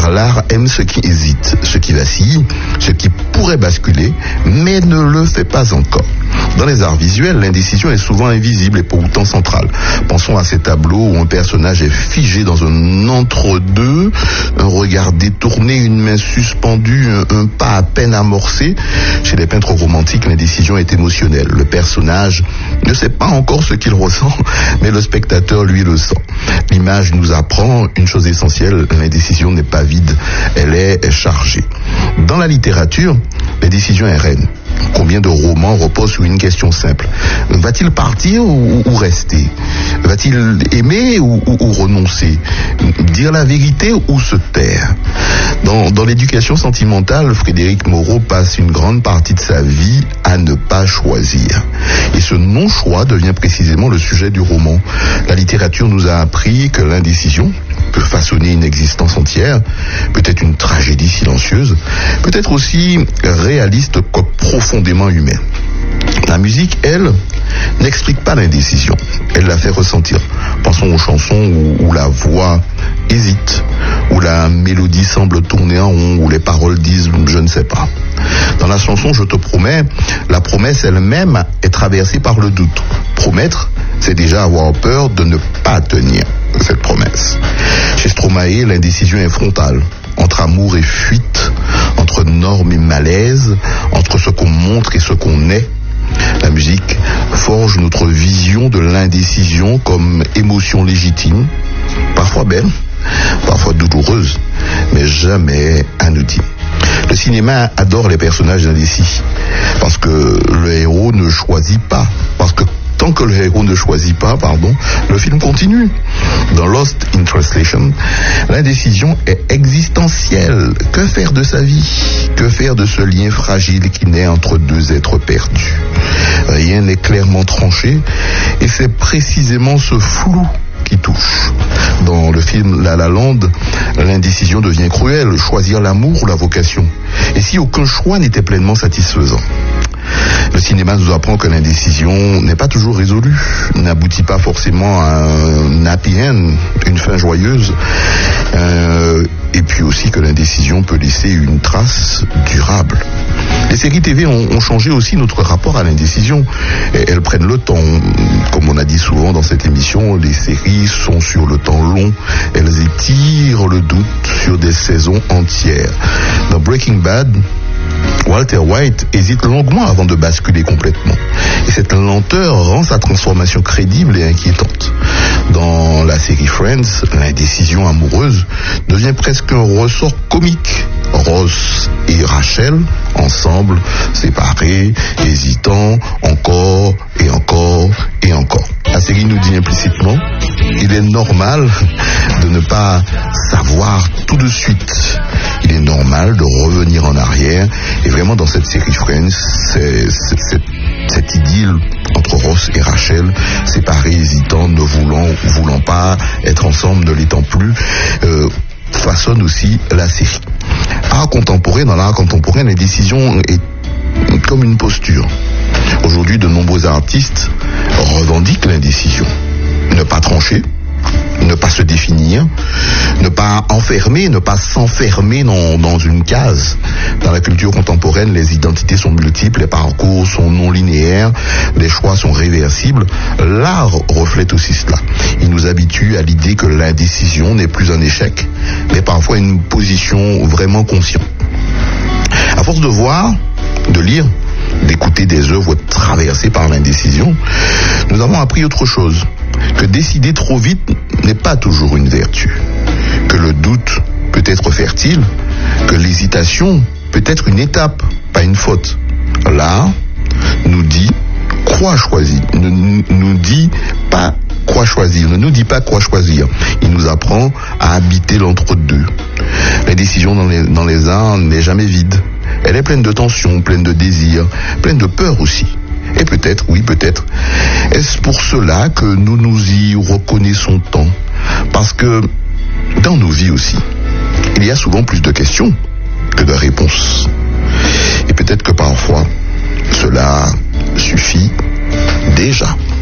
car l'art aime ce qui hésite, ce qui vacille, ce qui pourrait basculer, mais ne le fait pas encore. Dans les arts visuels, l'indécision est souvent invisible et pourtant centrale. Pensons à ces tableaux où un personnage est figé dans un entre-deux, un regard détourné, une main suspendue, un pas à peine amorcé. Chez les peintres romantiques, l'indécision est émotionnelle. Le personnage ne sait pas encore ce qu'il ressent, mais le spectateur, lui, le sent. L'image nous apprend une chose essentielle, l'indécision n'est pas vide, elle est chargée. Dans la littérature, l'indécision est reine. Combien de romans reposent sur une question simple? Va-t-il partir ou rester? Va-t-il aimer ou renoncer? Dire la vérité ou se taire? Dans l'éducation sentimentale, Frédéric Moreau passe une grande partie de sa vie à ne pas choisir. Et ce non-choix devient précisément le sujet du roman. La littérature nous a appris que l'indécision peut façonner une existence entière, peut-être une tragédie silencieuse, peut-être aussi réaliste que profondément humaine. La musique, elle, n'explique pas l'indécision, elle la fait ressentir. Pensons aux chansons où la voix hésite, où la mélodie semble tourner en rond, où les paroles disent « je ne sais pas ». Dans la chanson « Je te promets », la promesse elle-même est traversée par le doute. Promettre, c'est déjà avoir peur de ne pas tenir cette promesse. Chez Stromae, l'indécision est frontale, entre amour et fuite, entre normes et malaise, entre ce qu'on montre et ce qu'on est. La musique forge notre vision de l'indécision comme émotion légitime, parfois belle, parfois douloureuse, mais jamais anodine. Le cinéma adore les personnages indécis, parce que le héros ne choisit pas, parce que tant que le héros ne choisit pas, le film continue. Dans Lost in Translation, l'indécision est existentielle. Que faire de sa vie? Que faire de ce lien fragile qui naît entre deux êtres perdus? Rien n'est clairement tranché, et c'est précisément ce flou qui touche. Dans le film La La Land, l'indécision devient cruelle. Choisir l'amour ou la vocation? Et si aucun choix n'était pleinement satisfaisant? Le cinéma nous apprend que l'indécision n'est pas toujours résolue, n'aboutit pas forcément à un happy end, une fin joyeuse, et puis aussi que l'indécision peut laisser une trace durable. Les séries TV ont changé aussi notre rapport à l'indécision. Elles prennent le temps. Comme on a dit souvent dans cette émission, les séries sont sur le temps long. Elles étirent le doute sur des saisons entières. Dans Breaking Bad, Walter White hésite longuement avant de basculer complètement. Et cette lenteur rend sa transformation crédible et inquiétante. Dans la série Friends, l'indécision amoureuse devient presque un ressort comique. Ross et Rachel, ensemble, séparés, hésitants, encore et encore et encore. La série nous dit implicitement, il est normal de ne pas savoir tout de suite. Il est normal de revenir en arrière. Et vraiment, dans cette série Friends, cette idylle entre Ross et Rachel, séparés, hésitants, ne voulant pas être ensemble, ne l'étant plus, façonne aussi la série. Dans l'art contemporain, l'indécision est comme une posture. Aujourd'hui, de nombreux artistes revendiquent l'indécision. Ne pas trancher, ne pas se définir, ne pas enfermer, ne pas s'enfermer dans une case. Dans la culture contemporaine, les identités sont multiples, les parcours sont non linéaires, les choix sont réversibles. L'art reflète aussi cela. Il nous habitue à l'idée que l'indécision n'est plus un échec, mais parfois une position vraiment consciente. À force de voir, de lire, d'écouter des œuvres traversées par l'indécision, nous avons appris autre chose. Que décider trop vite n'est pas toujours une vertu. Que le doute peut être fertile. Que l'hésitation peut être une étape, pas une faute. L'art nous dit quoi choisir. Ne nous dit pas quoi choisir. Ne nous dit pas quoi choisir. Il nous apprend à habiter l'entre-deux. L'indécision dans les arts n'est jamais vide. Elle est pleine de tensions, pleine de désirs, pleine de peur aussi. Et peut-être, oui peut-être, est-ce pour cela que nous nous y reconnaissons tant? Parce que dans nos vies aussi, il y a souvent plus de questions que de réponses. Et peut-être que parfois, cela suffit déjà.